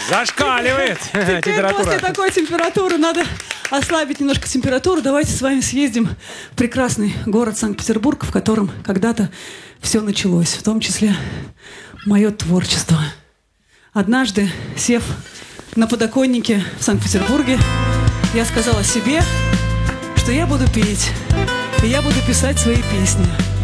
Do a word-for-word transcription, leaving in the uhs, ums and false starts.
Зашкаливает Теперь температура. после такой температуры надо ослабить немножко температуру. Давайте с вами съездим в прекрасный город Санкт-Петербург, в котором когда-то все началось, в том числе мое творчество. Однажды, сев на подоконнике в Санкт-Петербурге, я сказала себе, что я буду петь, и я буду писать свои песни.